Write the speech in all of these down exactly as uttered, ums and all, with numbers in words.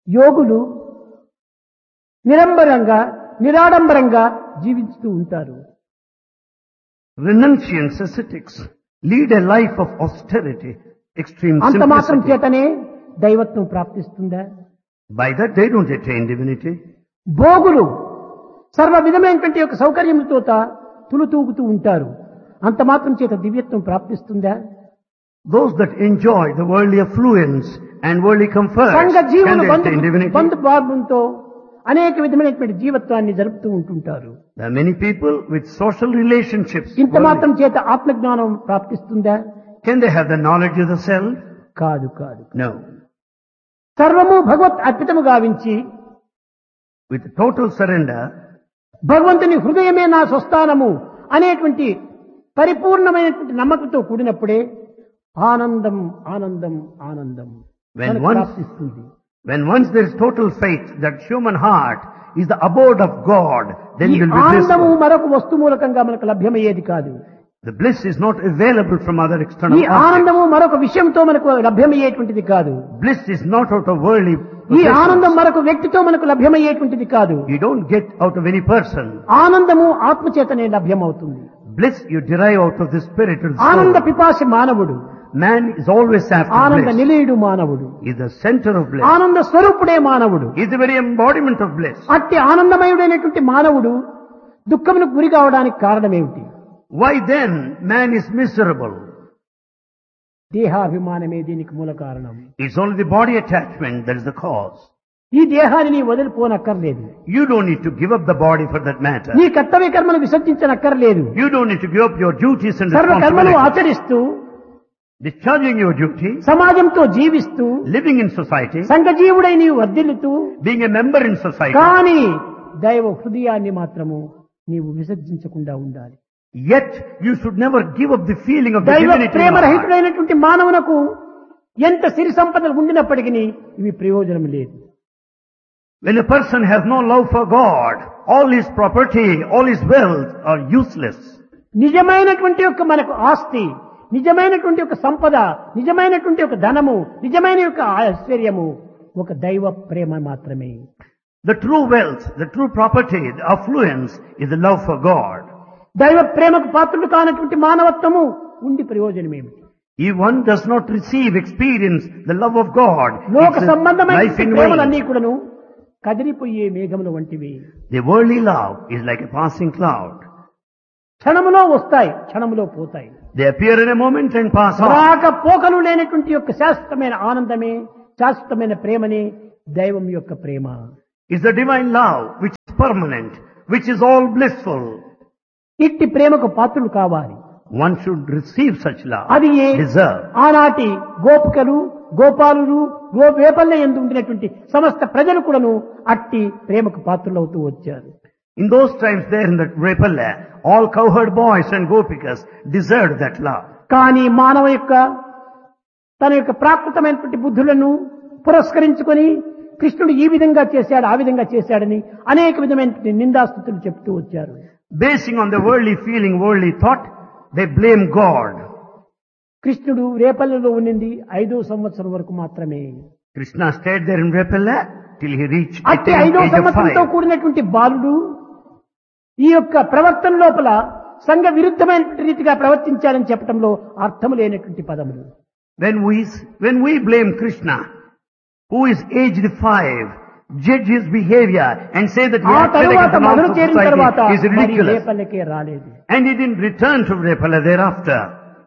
యోగులు నిరంబరంగా నిరాడంబరంగా జీవిస్తూ ఉంటారు. Renunciants, ascetics, lead a life of austerity, extreme అంత మాత్రం simplicity. చేతనే దైవత్వం ప్రాప్తిస్తుందా? By that they don't attain divinity. భోగులు సర్వ విధమైనటువంటి యొక్క సౌకర్యములతో తులుతూగుతూ ఉంటారు. అంత మాత్రం చేత దివ్యత్వం ప్రాప్తిస్తుందా? Those that enjoy the worldly affluence and worldly comforts, సంఘ can జీవులు they బంధు attain divinity? బంధుభావంతో అనేక విధమైనటువంటి జీవత్వాన్ని జరుపుతూ ఉంటుంటారు. There are many people with social relationships. ఇంత మాత్రం చేత ఆత్మజ్ఞానం ప్రాప్తిస్తుందా? Can they have the knowledge of the self? కాదు కాదు. No. సర్వము భగవత్ అర్పితము గావించి With total surrender, భగవంతుని హృదయమే నా స్వస్థానము అనేటువంటి పరిపూర్ణమైనటువంటి నమ్మకంతో కూడినప్పుడే ఆనందం ఆనందం ఆనందం When మనకు once- ప్రాప్తిస్తుంది. when once there is total faith that human heart is the abode of God, then ఈ you will be ఆనందము blissful. మరొక వస్తు మూలకంగా మనకు లభ్యమయ్యేది కాదు. The bliss is not available from other external ఈ objects. ఆనందము మరొక విషయంతో మనకు లభ్యమయ్యేటువంటిది కాదు. Bliss is not out of worldly ఈ ఆనందం possessions. మరొక వ్యక్తితో మనకు లభ్యమయ్యేటువంటిది కాదు. You don't get out of any person. ఆనందము ఆత్మచేతనే లభ్యమవుతుంది. Bliss you derive out of the spirit and ఆనంద soul. పిపాసి మానవుడు, Man is always after ఆనంద bliss. నిలయుడు మానవుడు, He is the center of bliss. ఆనంద స్వరూపుడే మానవుడు. He is the very embodiment of bliss. అట్టి ఆనందమయుడైనటువంటి మానవుడు దుఃఖమునకు గురి కావడానికి కారణమేమిటి? Why then man is miserable? దేహాభిమానమే దీనికి మూల కారణం. It's only the body attachment that is the cause. ఈ దేహాన్ని నీ వదిలిపోనక్కర్లేదు. You don't need to give up the body for that matter. నీ కర్తవ్య కర్మను విసర్జించనక్కర్లేదు. You don't need to give up your duties and సర్వ కర్మలు responsibilities. ఆచరిస్తూ Discharging your duty, సమాజంతో జీవిస్తూ living in society, సంఘజీవుడై నీవు వర్ధిల్లుతూ being a member in society. కానీ దైవ హృదయాన్ని మాత్రము నీవు విసర్జించకుండా ఉండాలి. Yet you should never give up the feeling of the దైవ divinity in your heart. ప్రేమరహితుడైనటువంటి మానవునకు ఎంత సిరి సంపదలు ఉండినప్పటికీ ఇవి ప్రయోజనం లేదు. When a person has no love for God, all his property, all his wealth are useless. నిజమైనటువంటి యొక్క మనకు ఆస్తి, నిజమైనటువంటి యొక్క సంపద, నిజమైనటువంటి యొక్క ధనము, నిజమైన యొక్క ఐశ్వర్యము ఒక దైవ ప్రేమ మాత్రమే. The true wealth, the true property, the affluence is the love for God. దైవ ప్రేమకు పాత్రుడు కానటువంటి మానవత్వము ఉండి ప్రయోజనమేమిటి? If one does not receive, experience the love of God, లోక it's a life సంబంధమైన in ప్రేమలన్నీ vain. కూడాను కదిలిపోయే మేఘముల వంటివి. The worldly love is like a passing cloud. క్షణములో వస్తాయి, క్షణములో పోతాయి. They appear in a moment and pass on. రాక పోకలు లేనటువంటి యొక్క శాశ్వతమైన ఆనందమే, శాశ్వతమైన ప్రేమనే దైవం యొక్క ప్రేమ. It's the divine love which is permanent, which is all blissful. ఇట్టి ప్రేమకు పాత్రులు కావాలి. One should receive such love, అది ఏ deserve. ఆనాటి గోపికలు, గోపాలులు, గోపేపల్ల ఎందు ఉండినటువంటి సమస్త ప్రజలు కూడాను అట్టి ప్రేమకు పాత్రులవుతూ వచ్చారు. In those times there in that Repalla, all cowherd boys and gopikas deserved that love. కానీ మానవ యొక్క తన యొక్క ప్రాకృతమైనటువంటి బుద్ధులను పురస్కరించుకొని కృష్ణుడు ఈ విధంగా చేశాడు, ఆ విధంగా చేశాడని అనేక విధమైనటువంటి నిందాస్తుతులు చెప్తూ వచ్చారు. Basing on the worldly feeling, worldly thought, they blame God. కృష్ణుడు రేపల్లలో ఉండింది ఐదో సంవత్సరం వరకు మాత్రమే. Krishna stayed there in Repalla till he reached అట్టి attained ఐదో age of సంవత్సరంతో five. కూడినటువంటి బాలుడు ఈ యొక్క ప్రవర్తన లోపల సంఘ విరుద్ధమైనటువంటి రీతిగా ప్రవర్తించాడని చెప్పడంలో అర్థం లేనటువంటి పదములు. When we, when we blame Krishna, who is aged five, judge his behavior and say that he ఆ acted తరువాత against the Mathura norms of చేరిన తర్వాత society is మరి ridiculous. రేపల్లకే రాలేదు. And he didn't return to Repalla thereafter.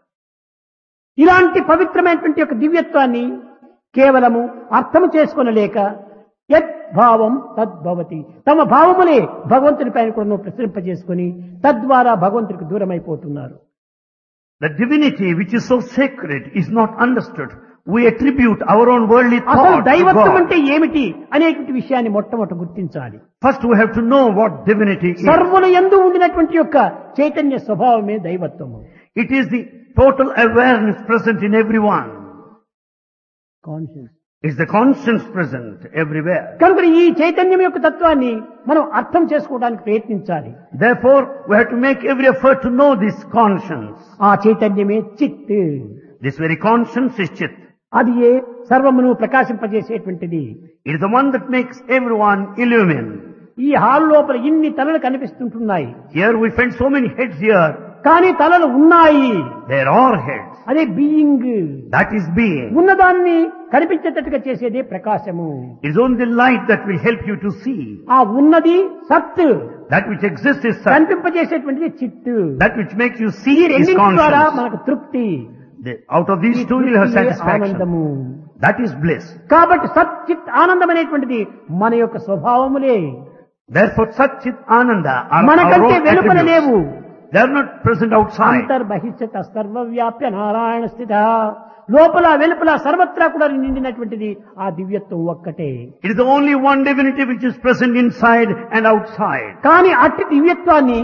ఇలాంటి పవిత్రమైనటువంటి యొక్క దివ్యత్వాన్ని కేవలము అర్థం చేసుకొనలేక యత్ భావం తద్భవతి, తమ భావములే భగవంతుని పైన కూడా ప్రసరింపజేసుకొని తద్వారా భగవంతుడికి దూరం అయిపోతున్నారు. The divinity which is so sacred is not understood. We attribute our own worldly అసలు thought to దైవత్వం God. అంటే ఏమిటి అనేటువంటి విషయాన్ని మొట్టమొదట గుర్తించాలి. First we have to know what divinity is. సర్వుల యందు ఉండినటువంటి యొక్క చైతన్య స్వభావమే దైవత్వము. It is the total awareness present in everyone. Conscious. It's the conscience present everywhere. కనుక ఈ చైతన్యం యొక్క తత్వాన్ని మనం అర్థం చేసుకోవడానికి ప్రయత్నించాలి. Therefore, we have to make every effort to know this conscience. ఆ చైతన్యమే చిత్. This very conscience is Chit. అది ఏ సర్వమును ప్రకాశింపజేసేటువంటిది. It is the one that makes everyone illumine. ఈ హాల్ లోపల ఇన్ని తలలు కనిపిస్తుంటున్నాయి. Here we find so many heads here. కానీ తలలు ఉన్నాయి. There are heads. అదే బీయింగ్. That is being. ఉన్నదాన్ని కనిపించేటట్టుగా చేసేదే ప్రకాశము. It is only the light that will help you to see. ఆ ఉన్నది సత్. That which exists is Sat. కనిపింపజేసేటువంటిది చిత్. That which makes you see ఈ is రెండింటి ద్వారా conscience. మనకు తృప్తి. The, out of these two you'll have satisfaction. ఆనందము. That is bliss. కాబట్టి సత్ చిత్ ఆనందం అనేటువంటిది మన యొక్క స్వభావములే. Therefore Sat Chit Ananda are our మనకంటే own వెలుపల లేవు. attributes. They are not present outside. అంతర్బహిష్యత సర్వవ్యాప్య Narayana స్థిత. లోపల వెలుపల సర్వత్రా కూడా నిండినటువంటిది ఆ దివ్యత్వం ఒక్కటే. It is the only one divinity which is present inside and outside. కానీ అట్టి దివ్యత్వాన్ని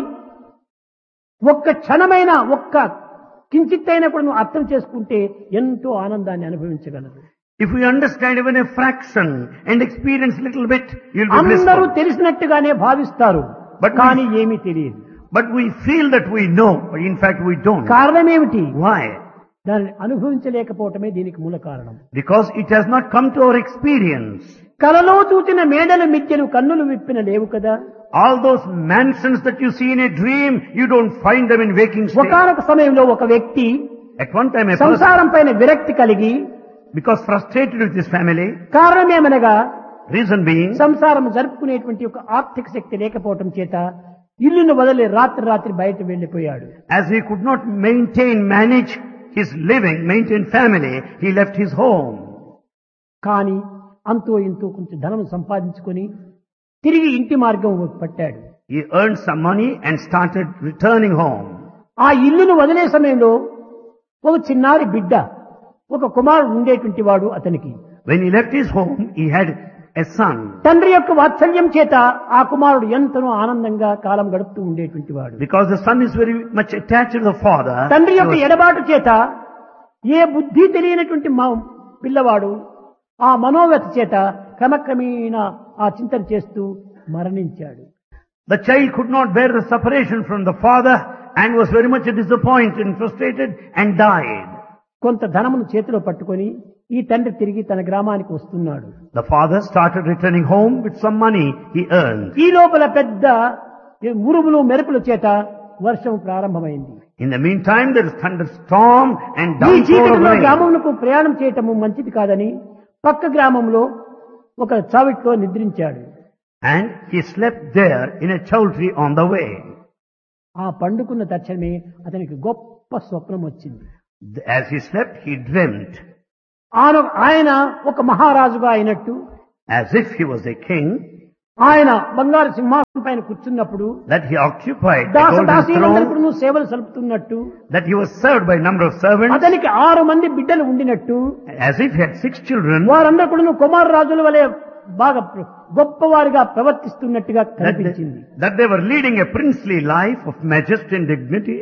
ఒక్క క్షణమైన ఒక్క కించిత్తైనా కూడా నువ్వు అర్థం చేసుకుంటే ఎంతో ఆనందాన్ని అనుభవించగలరు. If we understand even a fraction and experience little bit, you'll be అందరూ blissful. తెలిసినట్టుగానే భావిస్తారు, But we- కానీ ఏమీ తెలియదు. But we feel that we know, but in fact we don't. కారణం ఏమిటి? Why? దాన్ని అనుభవించలేకపోవటమే దీనికి మూల కారణం. Because it has not come to our experience. కలలో చూచిన మేడల మిథ్యలు కన్నులు విప్పిన లేవు కదా. All those mansions that you see in a dream, you don't find them in waking state. ఒకానొక సమయంలో ఒక వ్యక్తి At one time a person, సంసారం పైన విరక్తి కలిగి, because frustrated with his family, కారణమేమనగా reason being, సంసారం జరుపుకునేటువంటి ఒక ఆర్థిక శక్తి లేకపోవటం చేత ఇల్లును వదిలి రాత్రి రాత్రి బయట వెళ్లిపోయాడు. as he could not maintain, manage his living, maintain family, he left his home. కానీ అంతో ఇంతో కొంచెం ధనం సంపాదించుకొని తిరిగి ఇంటి మార్గం పట్టాడు. He earned some money and started returning home. ఆ ఇల్లును వదిలే సమయంలో ఒక చిన్నారి బిడ్డ, ఒక కుమారుడు ఉండేటువంటి వాడు అతనికి. When he left his home, he had a son. తండ్రి యొక్క వాత్సల్యం చేత ఆ కుమారుడు ఎంతనో ఆనందంగా కాలం గడుపుతూ ఉండేటువంటి వాడు. Because the son is very much attached to the father, తండ్రి he యొక్క was- ఎడబాటు చేత ఏ బుద్ధి తెలియనటువంటి మా పిల్లవాడు ఆ మనోవ్యత చేత క్రమక్రమేణా ఆ చింతన చేస్తూ మరణించాడు. the child could not bear the separation from the father and was very much disappointed and frustrated and died. కొంత ధనమును చేతిలో పట్టుకొని ఈ తండ్రి తిరిగి తన గ్రామానికి వస్తున్నాడు. The father started returning home with some money he earned. ఈ లోపల పెద్ద ఉరుములు మెరుపుల చేత వర్షం ప్రారంభమైంది. In the meantime, there is thunderstorm and ఈ downpour of చీకటిలో rain. గ్రామమునకు ప్రయాణం చేయటము మంచిది కాదని పక్క గ్రామంలో ఒక చావిట్లో నిద్రించాడు. And he slept there in a chowtry on the way. ఆ పండుకున్న తక్షణమే అతనికి గొప్ప స్వప్నం వచ్చింది. As he slept, he dreamt ఆయన ఆయన ఒక మహారాజుగా అయినట్టు, as if he was a king, ఆయన బంగారు సింహాసనం పైన కూర్చున్నప్పుడు that he occupied a golden throne, దాసదాసీలందరికీ సేవలు సలుపుతున్నట్టు, that he was served by a number of servants, అతనికి ఆరు మంది బిడ్డలు ఉండినట్టు, as if he had six children, వారందరూ కూడా కుమార రాజుల వలె బాగా గొప్పవారిగా ప్రవర్తిస్తున్నట్టుగా that కనిపించింది. they, that they were leading a princely life of majesty and dignity.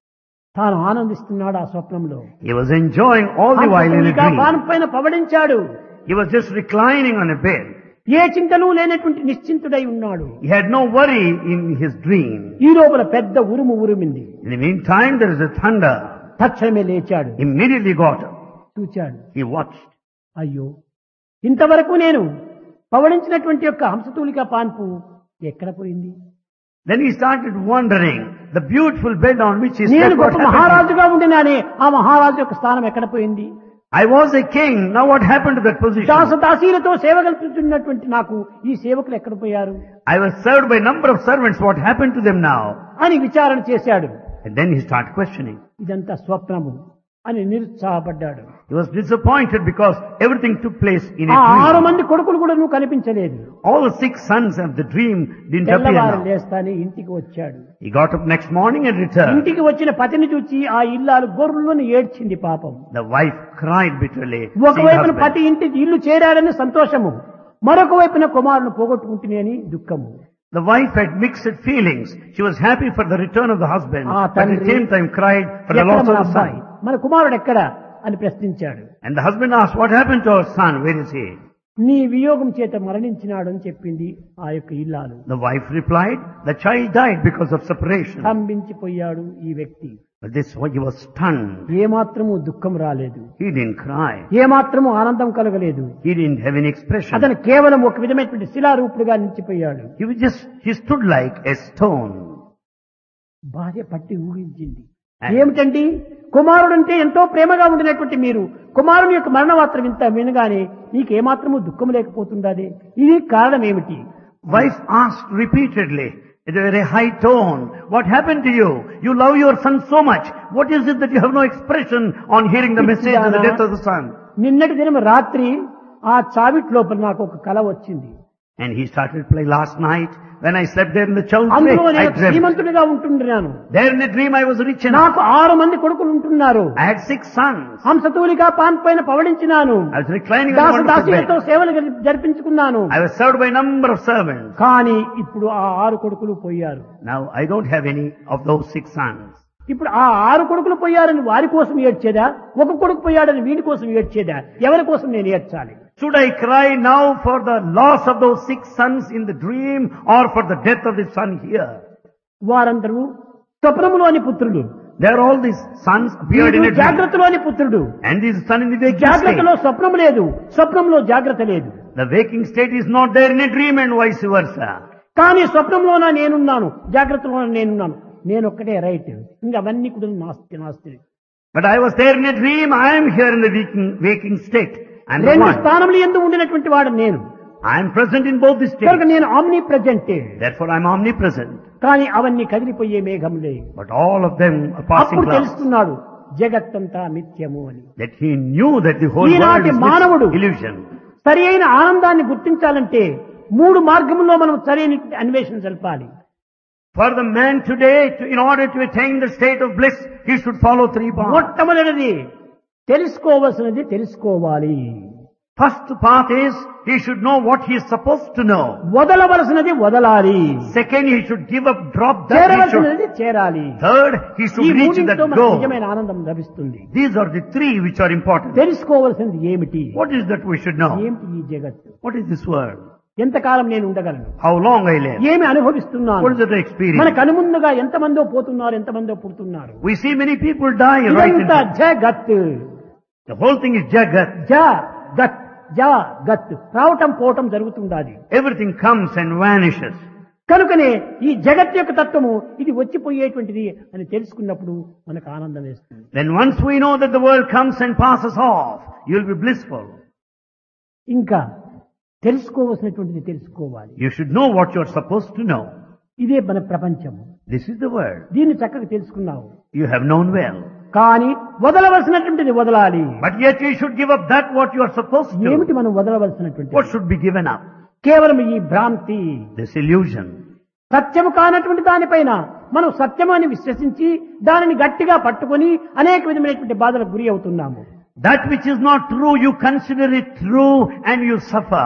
తాను ఆనందిస్తున్నాడు ఆ స్వప్నంలో. He was enjoying all the while in a dream. పానం పైన పవడించాడు. He was just reclining on a bed. ఏ చింతలు లేనటువంటి నిశ్చింతుడై ఉన్నాడు. He had no worry in his dream. ఈ లోపల పెద్ద ఉరుము ఉరిమింది. In the meantime, there is a thunder. తక్షణమే లేచాడు. Immediately got up. చూచాడు. He watched. అయ్యో, ఇంతవరకు నేను పవడించినటువంటి యొక్క హంసతూలిక పాన్పు ఎక్కడ పోయింది? Then he started wondering, the beautiful bed on which he నేను slept, what గొప్ప happened? మహారాజుగా ఉండినానే ఆ మహారాజు యొక్క స్థానం ఎక్కడ పోయింది? I was a king, now what happened to that position? దాసదాసీలతో సేవ కల్పిస్తున్నటువంటి నాకు ఈ సేవకులు ఎక్కడ పోయారు I was served by a number of servants, what happened to them now? అని విచారణ చేశాడు. And then he started questioning. ఇదంతా స్వప్నము అని నిరుత్సాహపడ్డాడు. He was disappointed because everything took place in a ఆ ఆరు dream. మంది కొడుకులు కూడా నువ్వు కనిపించలేదు. All the six sons of the dream didn't appear తెల్లవారు now. లేస్తానే ఇంటికి వచ్చాడు. He got up next morning and returned. ఇంటికి వచ్చిన పతిని చూచి ఆ ఇల్లాలు గొర్రెలను ఏడ్చింది పాపం. The wife cried bitterly. seeing ఒకవైపున husband. పతి ఇంటి ఇల్లు చేరాడని సంతోషము, మరొక వైపున కుమారుని పోగొట్టుకుంటుని అని దుఃఖము. The wife had mixed feelings. She was happy for the return of the husband, Ah, but at the Tandri, same time cried for the ఎక్కడ loss మన of the అబ్బాయి, son. మన కుమారుడు ఎక్కడ అని ప్రశ్నించాడు. And the husband asked, what happened to our son? Where is he? నీ వియోగం చేత మరణించినాడు అని చెప్పింది ఆ యొక్క ఇల్లాలు. The wife replied, the child died because of separation. స్తంభించిపోయాడు ఈ వ్యక్తి. But this why he was stunned. ఏమాత్రము దుఃఖం రాలేదు, He didn't cry. ఏమాత్రము ఆనందం కలగలేదు. He didn't have any expression. అతను కేవలం ఒక విధమైనటువంటి శిలారూపుడుగా నిలిచిపోయాడు. He was just, he stood like a stone. భార్య పట్టి ఊహించింది. ఏమిటండి, కుమారుడంటే ఎంతో ప్రేమగా ఉండినటువంటి మీరు కుమారుని యొక్క మరణ వార్త వింత వినగానే నీకేమాత్రము దుఃఖం లేకపోతుండదే, ఇది కారణం ఏమిటి? Wife asked repeatedly, at a very high tone, what happened to you? You love your son so much. What is it that you have no expression on hearing the message of the death of the son? నిన్నటి దినం రాత్రి ఆ చావిట్ లోపల నాకు ఒక కల వచ్చింది. And he started play last night. When I slept there in the child's అందులో place, I నేను dreamt. శ్రీమంతుడిగా ఉంటున్నాను. There in the dream I was rich enough. నాకు ఆరు మంది కొడుకులు ఉంటున్నారు. I had six sons. హంసతూలిగా pan పైన పవళించినాను. I was reclining on Dasa the wonderful దాసీలతో bed. సేవలు జరి- జరిపించుకున్నాను. I was served by a number of servants. కానీ ఇప్పుడు ఆ ఆరు కొడుకులు పోయారు. Now I don't have any of those six sons. ఇప్పుడు ఆ ఆరు కొడుకులు పోయారని వారి కోసం ఏడ్చేదా, ఒక కొడుకు పోయాడని వీడి కోసం ఏడ్చేదా, ఎవరి కోసం నేను ఏడ్చాలి? Should I cry now for the loss of those six sons in the dream or for the death of the son here? వారందరూ స్వప్నములోని పుత్రుడు, There are all these sons appeared in వీడు a dream. జాగ్రత్తలోని పుత్రుడు. And this son in the waking జాగ్రత్తలో state. స్వప్నం లేదు, స్వప్నంలో జాగ్రత్త లేదు. The waking state is not there in a dream and vice versa. కానీ స్వప్నంలోన నేనున్నాను, జాగ్రత్తలోన నేనున్నాను. నేను ఒక్కటే రైట్, ఇంకా అవన్నీ కూడా నాస్తి నాస్తి. But I was there in a dream, I am here in the waking, waking state. I'm the రెండు one. స్థానములు ఎందు ఉండినటువంటి వాడు నేను. I am present in both the కనుక states. నేను omni present. Therefore I am omnipresent. కానీ అవన్నీ కదిలిపోయే మేఘములే. But all of them are passing అప్పుడు clouds. తెలుస్తున్నాడు జగత్తంతా మిథ్యము అని. That he knew that the whole world ఈనాటి is మానవుడు this illusion. సరి అయిన ఆనందాన్ని గుర్తించాలంటే మూడు మార్గముల్లో మనం సరైన అన్వేషణ జరపాలి. For the man today, to, in order to attain the state of bliss, he should follow three paths. మొట్టమొదటిది తెలుసుకోవలసినది తెలుసుకోవాలి. First path is, he should know what he is supposed to know. వదలవలసినది వదలాలి. Second, he should give up, drop that he should. చేరవలసినది చేరాలి. Third, he ఈ should reach that మూడింటితో మనకు goal. నిజమైన ఆనందం లభిస్తుంది. These are the three which are important. తెలుసుకోవలసినది ఏమిటి? What is that we should know? ఏమిటి ఈ జగత్తు? What is this world? ఎంతకాలం నేను ఉండగలను? How long I live? ఏమి అనుభవిస్తున్నాను? What is that I experience? మన కనుముందుగా ఎంతమందో పోతున్నారు, ఎంతమందో పుడుతున్నారు. We see many people die right in ఇదంతా front. జగత్. The whole thing is jagat. జగత్ జగత్ రావటం పోవటం జరుగుతుండాలి. Everything comes and vanishes. కనుకనే ఈ జగత్ యొక్క తత్వము ఇది వచ్చిపోయేటువంటిది అని తెలుసుకున్నప్పుడు మనకు ఆనందం వేస్తుంది. Then once we know that the world comes and passes off, you'll be blissful. ఇంకా తెలుసుకోవలసినటువంటిది తెలుసుకోవాలి. You should know what you're supposed to know. ఇదే మన ప్రపంచం. This is the world. దీన్ని చక్కగా తెలుసుకున్నావు. You have known well. కానీ వదలవలసినటువంటిది వదలాలి. But yet you should give up that what you are supposed ఏమిటి to. మనం వదలవలసినటువంటి? What should be given up? కేవలం ఈ భ్రాంతి, This illusion. సత్యము కానటువంటి దానిపైన మనం సత్యము అని విశ్వసించి దానిని గట్టిగా పట్టుకొని అనేక విధమైనటువంటి బాధలకు గురి అవుతున్నాము. That which is not true, you consider it true and you suffer.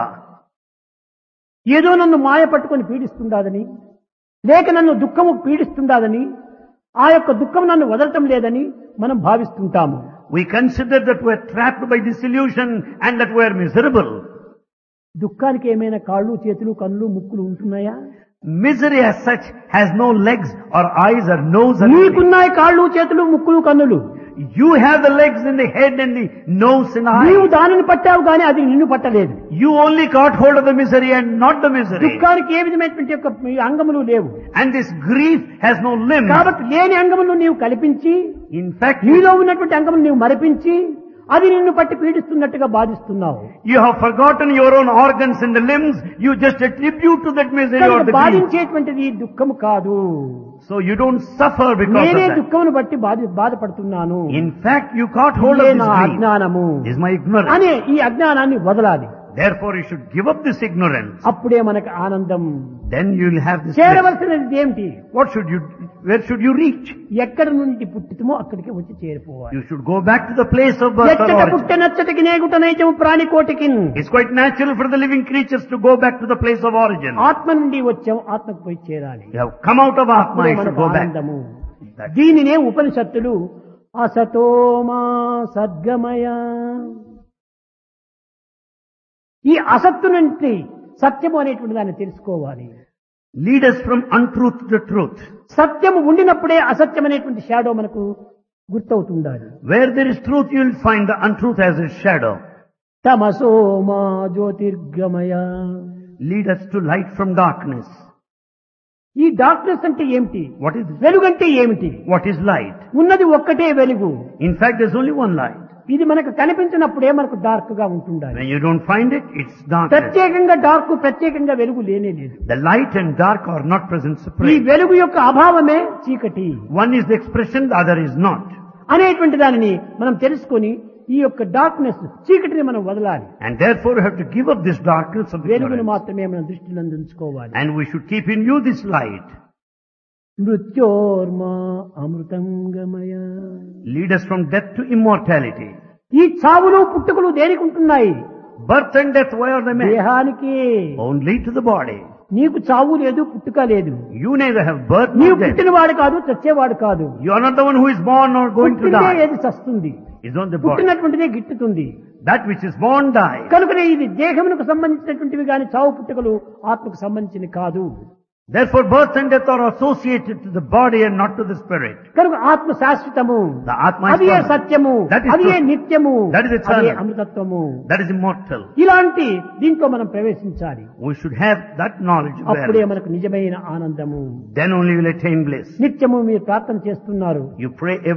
ఏదో నన్ను మాయ పట్టుకొని పీడిస్తుండాదని, లేక నన్ను దుఃఖము పీడిస్తుండాదని, ఆ యొక్క దుఃఖం నన్ను వదలటం లేదని మనం భావిస్తుంటాము. We consider that we are trapped by this illusion and that we are miserable. దుఃఖానికి ఏమైనా కాళ్ళు, చేతులు, కన్నులు, ముక్కులు ఉంటున్నాయా? Misery as such has no legs or eyes or nose or anything. నీకున్నాయి కాళ్ళు, చేతులు, ముక్కులు, కన్నులు. You have the legs and the head and the nose and నీవు eyes. దానిని పట్టావు కానీ అది నిన్ను పట్టలేదు. You only got hold of the misery and not the misery. దుఃఖానికి ఏ విధమైనటువంటి యొక్క ఈ అంగములు లేవు. And this grief has no limb. కాబట్టి లేని అంగములను నీవు కల్పించి, In fact, నీలో ఉన్నటువంటి అంగములు నీవు మరిపించి అది నిన్ను పట్టి పీడిస్తున్నట్టుగా బాధిస్తున్నావు. you have forgotten your own organs and the limbs. You just attribute to that misery or కనుక the grief. బాధించేటువంటిది దుఃఖము కాదు. So you don't suffer because of నేనే that. దుఃఖమును బట్టి బాధ బాధపడుతున్నాను. In fact, you caught hold of ఇదే this నా grief. అజ్ఞానము This is my ignorance. అనే ఈ అజ్ఞానాన్ని వదలాలి. Therefore, you should give up this ignorance. అప్పుడే మనకు ఆనందం. Then you will have this bliss. చేరవలసినది ఏమిటి? What should you, where should you reach? ఎక్కడ నుండి పుట్టితమో అక్కడికి వచ్చి చేరిపోవాలి. You should go back to the place of birth or ఎచ్చట origin. పుట్టే నచ్చటికి నేగుట నైజము ప్రాణికోటికి. It's quite natural for the living creatures to go back to the place of origin. ఆత్మ నుండి వచ్చాం, ఆత్మకు పోయి చేరాలి. You have come out of Atma, అప్పుడే you should మనకు go back. ఆనందము. That- దీనినే ఉపనిషత్తులు అసతోమా సద్గమయ, ఈ అసత్తు నుండి సత్యము అనేటువంటి దాన్ని తెలుసుకోవాలి. Lead us from untruth to truth. సత్యము ఉండినప్పుడే అసత్యం అనేటువంటి షాడో మనకు గుర్తవుతుండాలి. Where there is truth, you will find the untruth as a shadow. తమసో మా జ్యోతిర్గమయ. Lead us to light from darkness. ఈ డార్క్నెస్ అంటే ఏమిటి? What is this? వెలుగంటే ఏమిటి? What is light? ఉన్నది ఒక్కటే వెలుగు. In fact, there's only one light. ఇది మనకు కనిపించినప్పుడే మనకు డార్క్ గా ఉంటుండాలి. When you don't find it, it's darkness. ప్రత్యేకంగా డార్క్ ప్రత్యేకంగా వెలుగు లేనే లేదు. The light and dark are not present ఈ separate. వెలుగు యొక్క అభావమే చీకటి One is the expression, the other is not. అనేటువంటి దానిని మనం తెలుసుకొని ఈ యొక్క డార్క్నెస్ చీకటిని మనం వదలాలి. And therefore you have to give up this darkness of వెలుగును ignorance. మాత్రమే మనం దృష్టిలో ఉంచుకోవాలి. And we should keep in view this light. మృత్యోర్మా అమృతంగమయ. Lead us from death to immortality. ఈ చావులు పుట్టుకలు దేనికి ఉంటున్నాయి? Birth and death, why are they made? దేహానికి. Only to the body. నీకు చావు లేదు, పుట్టుక లేదు. You neither have birth నీవు nor death. పుట్టినవాడు కాదు, చచ్చేవాడు కాదు. You are not the one who is born or going to పుట్టిందే die. ఏది చస్తుంది, It's not the body. పుట్టినటువంటిదే గిట్టుతుంది. That which is born dies. కనుకనే ఇది దేహమునకు సంబంధించినటువంటివి కానీ చావు పుట్టుకలు ఆత్మకు సంబంధించినవి కాదు. Therefore birth and death are associated to the body and not to the spirit. కనుక ఆత్మ శాశ్వతము, The Atma is అదే permanent. సత్యము, That is అదే truth. నిత్యము, That is eternal. అదే అమృతత్వము. That is immortal. ఇలాంటి దీంట్లో మనం ప్రవేశించాలి. We should have that knowledge అప్పుడే there. మనకు నిజమైన ఆనందము. Then only will attain bliss. నిత్యము మీరు ప్రార్థన చేస్తున్నారు. You pray